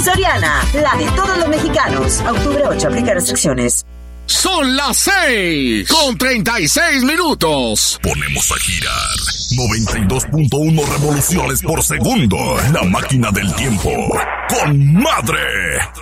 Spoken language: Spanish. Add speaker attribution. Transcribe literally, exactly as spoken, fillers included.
Speaker 1: Soriana, la de todos los mexicanos. Octubre ocho, aplica restricciones.
Speaker 2: Son las seis con treinta y seis minutos.
Speaker 3: Ponemos a girar noventa y dos punto uno revoluciones por segundo. La máquina del tiempo. ¡Con madre!